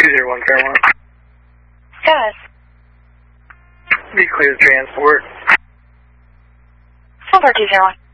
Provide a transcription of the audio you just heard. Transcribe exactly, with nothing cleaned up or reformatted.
two zero one Fairmont. Yes. Be clear to transport. Silver two zero one.